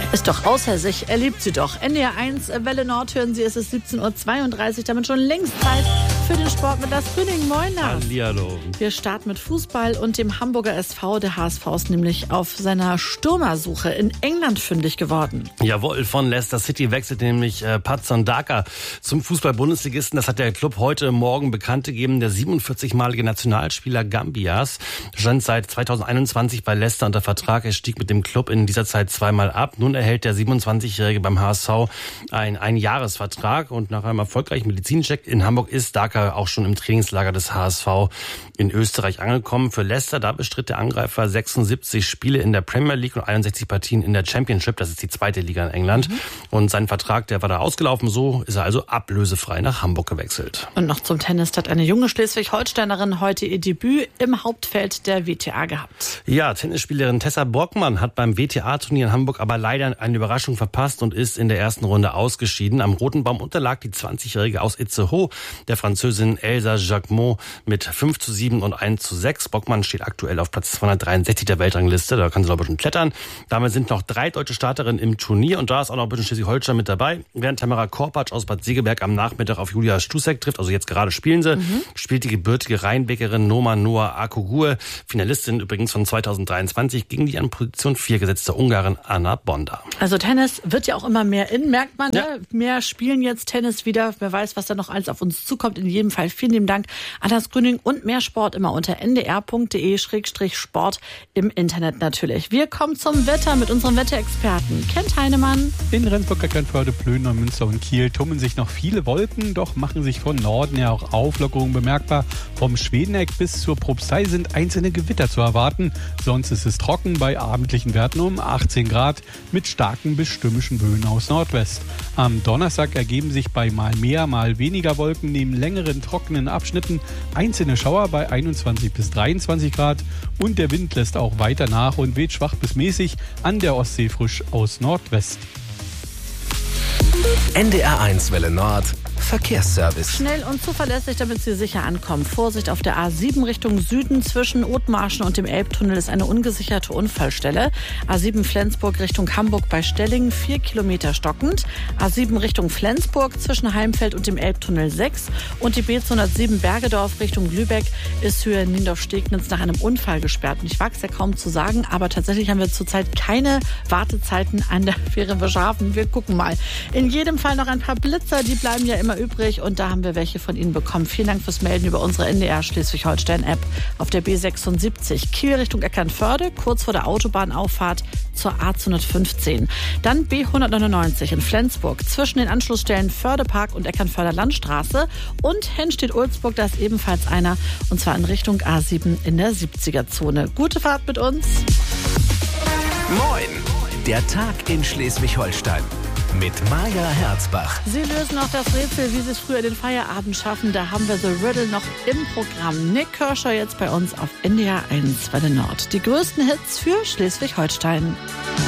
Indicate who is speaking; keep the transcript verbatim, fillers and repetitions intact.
Speaker 1: Ist doch außer sich, er liebt sie doch. N D R eins, Welle Nord hören Sie, es ist siebzehn Uhr zweiunddreißig, damit schon längst Zeit für den Sport mit Lars Grüning. Moin, Lars.
Speaker 2: Hallihallo.
Speaker 1: Wir starten mit Fußball und dem Hamburger S V. Der H S V ist nämlich auf seiner Stürmersuche in England fündig geworden.
Speaker 2: Jawohl, von Leicester City wechselt nämlich äh, Patson Daka zum Fußball-Bundesligisten. Das hat der Club heute Morgen bekannt gegeben. Der siebenundvierzigmalige Nationalspieler Gambias stand seit zweitausendeinundzwanzig bei Leicester unter Vertrag. Er stieg mit dem Club in dieser Zeit zweimal ab. Nun erhält der siebenundzwanzigjährige beim H S V einen Einjahresvertrag und nach einem erfolgreichen Medizincheck in Hamburg ist Daka auch schon im Trainingslager des H S V in Österreich angekommen. Für Leicester, da bestritt der Angreifer sechsundsiebzig Spiele in der Premier League und einundsechzig Partien in der Championship. Das ist die zweite Liga in England. Mhm. Und sein Vertrag, der war da ausgelaufen. So ist er also ablösefrei nach Hamburg gewechselt.
Speaker 1: Und noch zum Tennis hat eine junge Schleswig-Holsteinerin heute ihr Debüt im Hauptfeld der W T A gehabt.
Speaker 2: Ja, Tennisspielerin Tessa Borgmann hat beim W T A-Turnier in Hamburg aber leider eine Überraschung verpasst und ist in der ersten Runde ausgeschieden. Am roten Baum unterlag die zwanzigjährige aus Itzehoe der Französin Elsa Jacquemot mit fünf zu sieben und eins zu sechs. Borgmann steht aktuell auf Platz zweihundertdreiundsechzig der Weltrangliste. Da kann sie noch ein bisschen klettern. Damit sind noch drei deutsche Starterinnen im Turnier und da ist auch noch ein bisschen Schleswig-Holstein mit dabei. Während Tamara Korpatsch aus Bad Segeberg am Nachmittag auf Julia Stusek trifft, also jetzt gerade spielen sie, mhm. spielt die gebürtige Rheinbäckerin Noma Noa Akugur, Finalistin übrigens von zweitausenddreiundzwanzig, gegen die an Position vier gesetzte Ungarin Anna Bonda.
Speaker 1: Also Tennis wird ja auch immer mehr in, merkt man.
Speaker 2: Ja.
Speaker 1: Ne? Mehr spielen jetzt Tennis wieder. Wer weiß, was da noch alles auf uns zukommt. In jedem Fall vielen lieben Dank an Lars Grüning und mehr Sport immer unter n d r punkt d e Schrägstrich Sport im Internet natürlich. Wir kommen zum Wetter mit unserem Wetterexperten Kent Heinemann.
Speaker 3: In Rendsburg, Eckernförde, Plön, Münster und Kiel tummeln sich noch viele Wolken, doch machen sich von Norden her auch Auflockerungen bemerkbar. Vom Schwedeneck bis zur Propstei sind einzelne Gewitter zu erwarten. Sonst ist es trocken bei abendlichen Werten um achtzehn Grad mit starken bis stürmischen Böen aus Nordwest. Am Donnerstag ergeben sich bei mal mehr, mal weniger Wolken neben längeren trockenen Abschnitten einzelne Schauer bei einundzwanzig bis dreiundzwanzig Grad und der Wind lässt auch weiter nach und weht schwach bis mäßig an der Ostsee frisch aus Nordwest.
Speaker 4: N D R eins Welle Nord Verkehrsservice.
Speaker 1: Schnell und zuverlässig, damit Sie sicher ankommen. Vorsicht auf der A sieben Richtung Süden zwischen Othmarschen und dem Elbtunnel ist eine ungesicherte Unfallstelle. A sieben Flensburg Richtung Hamburg bei Stellingen vier Kilometer stockend. A sieben Richtung Flensburg zwischen Heimfeld und dem Elbtunnel sechs. Und die B zweihundertsieben Bergedorf Richtung Lübeck ist Höhe Niendorf-Stegnitz nach einem Unfall gesperrt. Und ich wage es ja kaum zu sagen, aber tatsächlich haben wir zurzeit keine Wartezeiten an der Fähre Bischhafen. Wir gucken mal. In jedem Fall noch ein paar Blitzer, die bleiben ja immer übrig und da haben wir welche von Ihnen bekommen. Vielen Dank fürs Melden über unsere N D R Schleswig-Holstein-App auf der B sechsundsiebzig. Kiel Richtung Eckernförde, kurz vor der Autobahnauffahrt zur A zweihundertfünfzehn. Dann B hundertneunundneunzig in Flensburg zwischen den Anschlussstellen Fördepark und Eckernförder Landstraße und Hennstedt-Ulzburg, da ist ebenfalls einer und zwar in Richtung A sieben in der siebziger-Zone. Gute Fahrt mit uns.
Speaker 4: Moin, der Tag in Schleswig-Holstein. Mit Maja Herzbach.
Speaker 1: Sie lösen noch das Rätsel, wie Sie es früher in den Feierabend schaffen. Da haben wir The Riddle noch im Programm. Nick Kershaw jetzt bei uns auf N D R eins Welle Nord. Die größten Hits für Schleswig-Holstein.